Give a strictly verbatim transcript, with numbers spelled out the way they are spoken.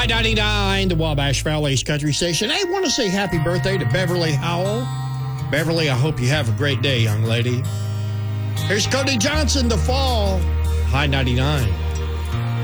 I ninety-nine, the Wabash Valley's country station. I want to say happy birthday to Beverly Howell. Beverly, I hope you have a great day, young lady. Here's Cody Johnson, The Fall. High ninety-nine.